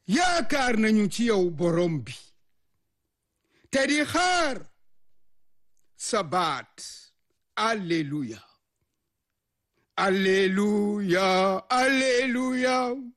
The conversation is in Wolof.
yaakaar nañu ci yow borom bi te di xaar sa baat alleluya alleluya alleluya